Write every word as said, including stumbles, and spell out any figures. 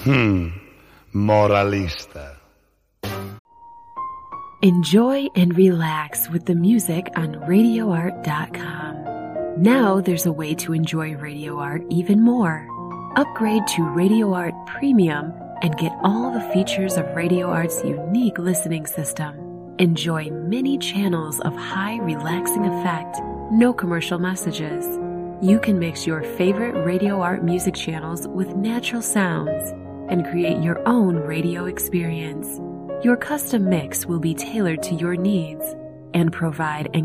Hmm, moralista. Enjoy and relax with the music on radio art dot com. Now there's a way to enjoy Radio Art even more. Upgrade to Radio Art Premium and get all the features of Radio Art's unique listening system. Enjoy many channels of high relaxing effect, no commercial messages. You can mix your favorite Radio Art music channels with natural sounds and create your own radio experience. Your custom mix will be tailored to your needs and provide